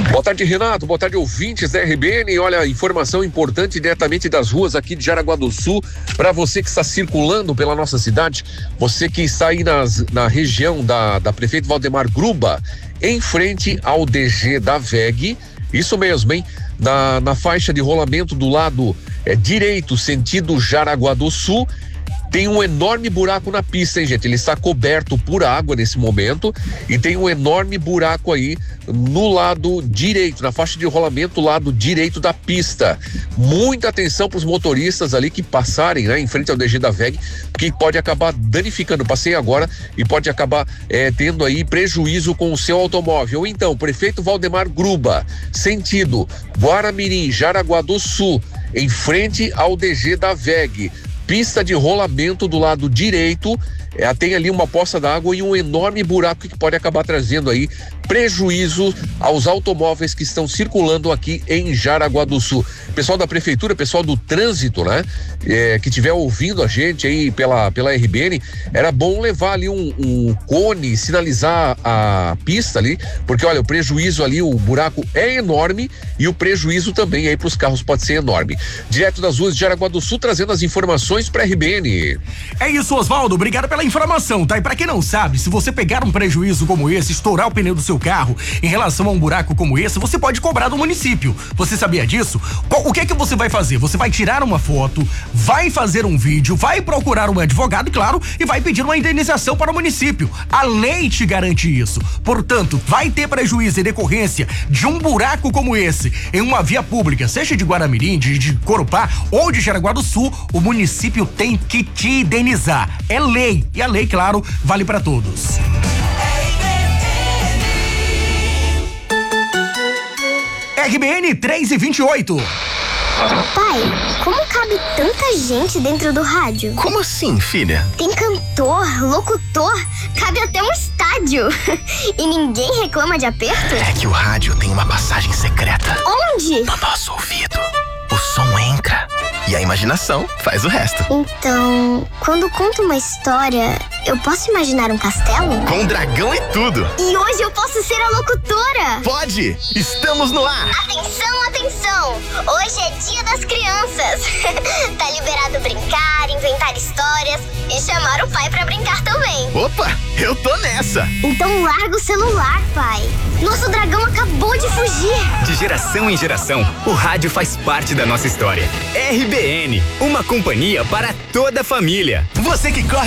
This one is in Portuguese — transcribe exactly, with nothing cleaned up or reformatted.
Boa tarde, Renato. Boa tarde, ouvintes da R B N. Olha, informação importante diretamente das ruas aqui de Jaraguá do Sul. Para você que está circulando pela nossa cidade, você que está aí nas, na região da, da Prefeito Valdemar Gruba, em frente ao D G da V E G, isso mesmo, hein? Na, na faixa de rolamento do lado é, direito, sentido Jaraguá do Sul, tem um enorme buraco na pista, hein, gente? Ele está coberto por água nesse momento e tem um enorme buraco aí no lado direito, na faixa de rolamento, lado direito da pista. Muita atenção para os motoristas ali que passarem, né, em frente ao D G da V E G, que pode acabar danificando. Passei agora e pode acabar é, tendo aí prejuízo com o seu automóvel. Então, Prefeito Valdemar Gruba, sentido Guaramirim, Jaraguá do Sul, em frente ao D G da V E G. Pista de rolamento do lado direito, é, tem ali uma poça d'água e um enorme buraco que pode acabar trazendo aí prejuízo aos automóveis que estão circulando aqui em Jaraguá do Sul. Pessoal da prefeitura, pessoal do trânsito, né? É, que estiver ouvindo a gente aí pela, pela R B N, era bom levar ali um, um cone, sinalizar a pista ali, porque olha, o prejuízo ali, o buraco é enorme e o prejuízo também aí para os carros pode ser enorme. Direto das ruas de Jaraguá do Sul, trazendo as informações para a R B N. É isso, Osvaldo, obrigado pela informação, tá? E para quem não sabe, se você pegar um prejuízo como esse, estourar o pneu do seu carro em relação a um buraco como esse, você pode cobrar do município. Você sabia disso? O que é que você vai fazer? Você vai tirar uma foto, vai fazer um vídeo, vai procurar um advogado, claro, e vai pedir uma indenização para o município. A lei te garante isso. Portanto, vai ter prejuízo em decorrência de um buraco como esse em uma via pública, seja de Guaramirim, de, de Corupá ou de Jaraguá do Sul, o município tem que te indenizar. É lei. E a lei, claro, vale para todos. R B N três e vinte e oito. Pai, como cabe tanta gente dentro do rádio? Como assim, filha? Tem cantor, locutor, cabe até um estádio. E ninguém reclama de aperto? É que o rádio tem uma passagem secreta. Onde? No nosso ouvido. O som entra e a imaginação faz o resto. Então, quando conto uma história, eu posso imaginar um castelo? Com dragão e tudo. E hoje eu posso ser a locutora. Pode! Estamos no ar. Atenção, atenção! Hoje é dia das crianças. Tá liberado brincar, inventar histórias e chamar o pai pra brincar também. Opa, eu tô nessa. Então larga o celular, pai. Nosso dragão acabou de fugir. De geração em geração, o rádio faz parte da nossa história. R B N, uma companhia para toda a família. Você que corre